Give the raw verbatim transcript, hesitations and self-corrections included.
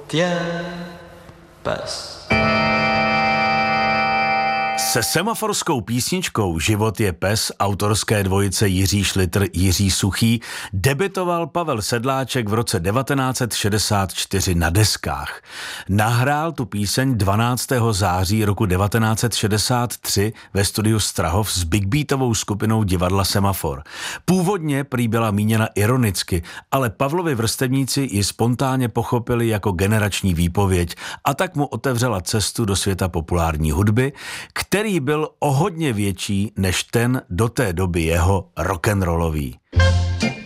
Tiens, pes. Se semaforskou písničkou Život je pes autorské dvojice Jiří Šlitr, Jiří Suchý debitoval Pavel Sedláček v roce devatenáct set šedesát čtyři na deskách. Nahrál tu píseň dvanáctého září roku devatenáct set šedesát tři ve studiu Strahov s big beatovou skupinou divadla Semafor. Původně prý byla míněna ironicky, ale Pavlovi vrstevníci ji spontánně pochopili jako generační výpověď a tak mu otevřela cestu do světa populární hudby, který byl o hodně větší než ten do té doby jeho rock'n'rollový.